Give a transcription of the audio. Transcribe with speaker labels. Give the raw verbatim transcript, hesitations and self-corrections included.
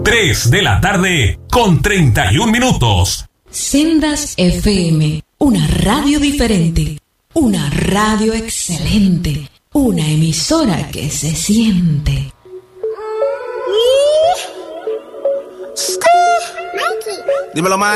Speaker 1: tres de la tarde con treinta y un minutos.
Speaker 2: Sendas F M, una radio diferente, una radio excelente, una emisora que se siente.
Speaker 3: Dímelo, man.